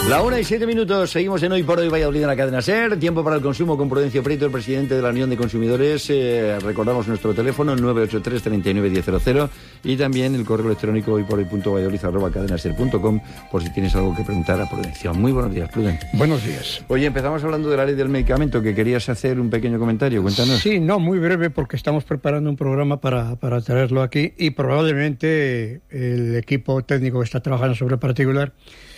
La 1:07, seguimos en Hoy por Hoy Valladolid en la cadena SER. Tiempo para el consumo con Prudencio Prieto, el presidente de la Unión de Consumidores. Recordamos nuestro teléfono 983 39 1000 y también el correo electrónico hoyporhoy.valladolid@cadenaser.com por si tienes algo que preguntar a Prudencio. Muy buenos días, Prudencio. Buenos días. Oye, empezamos hablando de la ley del medicamento, que querías hacer un pequeño comentario. Cuéntanos. Sí, no, muy breve, porque estamos preparando un programa para traerlo aquí y probablemente el equipo técnico que está trabajando sobre el particular